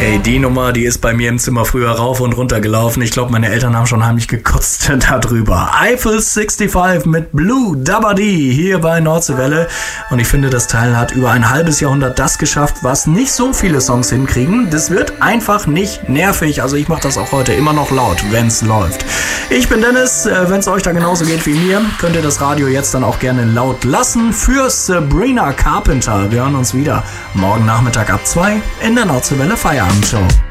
Ey, die Nummer, die ist bei mir im Zimmer früher rauf und runter gelaufen. Ich glaube, meine Eltern haben schon heimlich gekotzt darüber. Eiffel 65 mit Blue Dabba Dee hier bei Nordseewelle. Und ich finde, das Teil hat über ein halbes Jahrhundert das geschafft, was nicht so viele Songs hinkriegen. Das wird einfach nicht nervig. Also ich mache das auch heute immer noch laut, wenn's läuft. Ich bin Dennis. Wenn's euch da genauso geht wie mir, könnt ihr das Radio jetzt dann auch gerne laut lassen. Für Sabrina Carpenter. Wir hören uns wieder morgen Nachmittag ab 2 in der Nordseewelle Feierabendshow.